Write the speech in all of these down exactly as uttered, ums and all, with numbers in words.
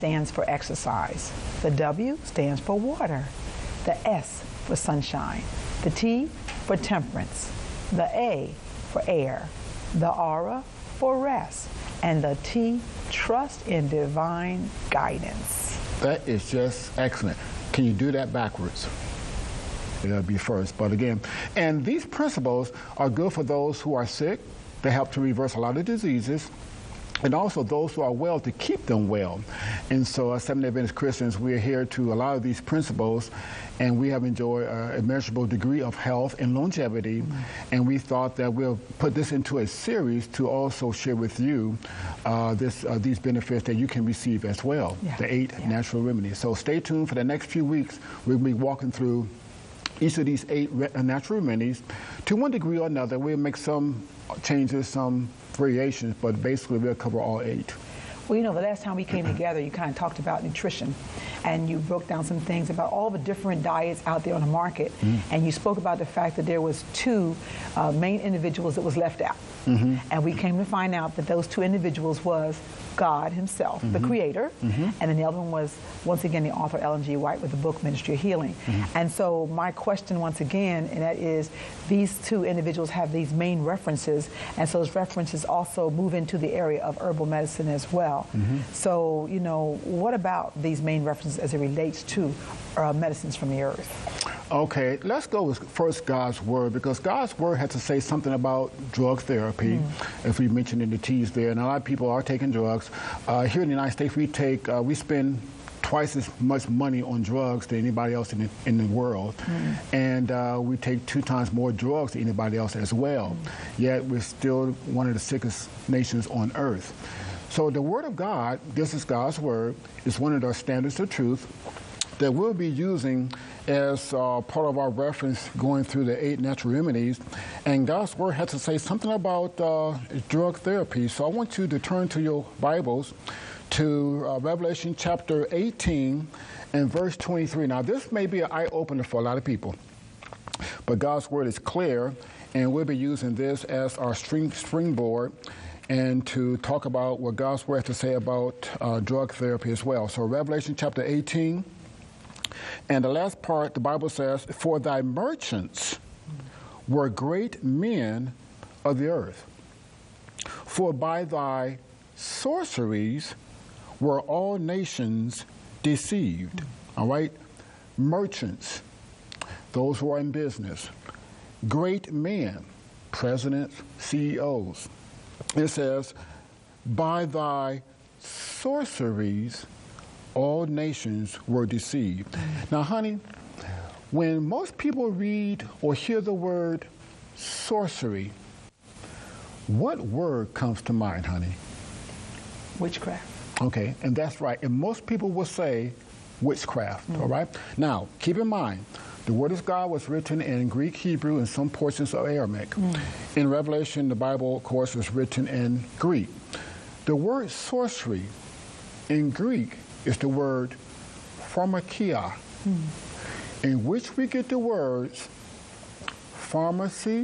stands for exercise. The W stands for water. The S for sunshine. The T for temperance. The A for air. The R for rest. And the T, trust in divine guidance. That is just excellent. Can you do that backwards? It'll be first, but again. And these principles are good for those who are sick. They help to reverse a lot of diseases. And also those who are well, to keep them well. And so as Seventh-day Adventist Christians, we are here to allow these principles, and we have enjoyed a immeasurable degree of health and longevity. Mm-hmm. And we thought that we'll put this into a series to also share with you uh, this, uh, these benefits that you can receive as well, yeah. the eight yeah. natural remedies. So stay tuned for the next few weeks. We'll be walking through each of these eight re natural remedies. To one degree or another, we'll make some changes, some variations, but basically we'll cover all eight. Well, you know, the last time we came together, you kind of talked about nutrition, and you broke down some things about all the different diets out there on the market, mm. and you spoke about the fact that there was two uh, main individuals that was left out. Mm-hmm. And we came to find out that those two individuals was God himself, mm-hmm. the creator, mm-hmm. and then the other one was, once again, the author Ellen G. White with the book Ministry of Healing. Mm-hmm. And so my question once again, and that is, these two individuals have these main references, and so those references also move into the area of herbal medicine as well. Mm-hmm. So, you know, what about these main references as it relates to uh, medicines from the earth? Okay, let's go with first God's Word, because God's Word had to say something about drug therapy, mm. if we mentioned in the T's there, and a lot of people are taking drugs. Uh, here in the United States, we take, uh, we spend twice as much money on drugs than anybody else in the, in the world, mm. and uh, we take two times more drugs than anybody else as well, mm. yet we're still one of the sickest nations on earth. So the Word of God, this is God's Word, is one of our standards of truth that we'll be using as uh, part of our reference going through the eight natural remedies. And God's Word had to say something about uh, drug therapy. So I want you to turn to your Bibles to uh, Revelation chapter eighteen and verse twenty-three. Now this may be an eye-opener for a lot of people, but God's Word is clear, and we'll be using this as our string springboard and to talk about what God's Word has to say about uh, drug therapy as well. So Revelation chapter eighteen, and the last part, the Bible says, "For thy merchants were great men of the earth, for by thy sorceries were all nations deceived." All right? Merchants, those who are in business. Great men, presidents, C E Os. It says, by thy sorceries all nations were deceived. Mm. Now, honey, when most people read or hear the word sorcery, what word comes to mind, honey? Witchcraft. Okay, and that's right. And most people will say witchcraft, mm. all right? Now, keep in mind, the Word of God was written in Greek, Hebrew, and some portions of Aramaic. Mm. In Revelation, the Bible, of course, is written in Greek. The word sorcery in Greek is the word pharmakia, mm. in which we get the words pharmacy,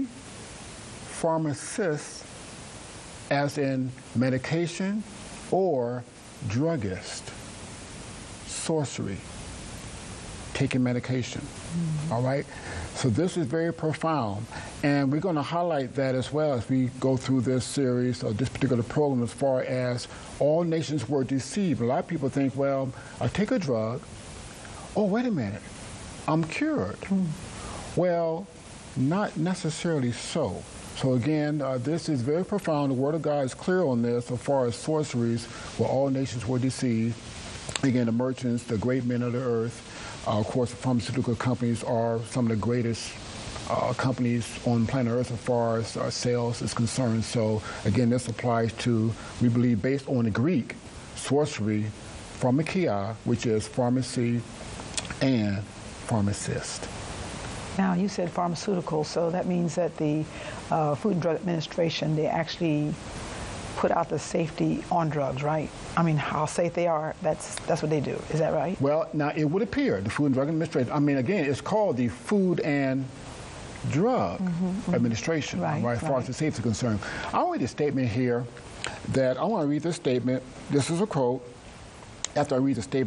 pharmacist, as in medication, or druggist. Sorcery, taking medication. Mm-hmm. All right? So this is very profound, and we're going to highlight that as well as we go through this series or this particular program, as far as all nations were deceived. A lot of people think, well, I take a drug, oh, wait a minute, I'm cured. Mm. Well, not necessarily so. So again, uh, this is very profound. The Word of God is clear on this as far as sorceries, where all nations were deceived. Again, the merchants, the great men of the earth. Uh, of course, the pharmaceutical companies are some of the greatest uh, companies on planet Earth as far as uh, sales is concerned. So again, this applies to, we believe, based on the Greek, sorcery, pharmakia, which is pharmacy, and pharmacist. Now, you said pharmaceutical, so that means that the uh, Food and Drug Administration, they actually put out the safety on drugs, right? I mean, how safe they are, that's that's what they do. Is that right? Well, now, it would appear, the Food and Drug Administration, I mean, again, it's called the Food and Drug mm-hmm, Administration, right, right, as far right. as the safety is concerned. I want to read a statement here that, I want to read this statement. This is a quote, after I read the statement,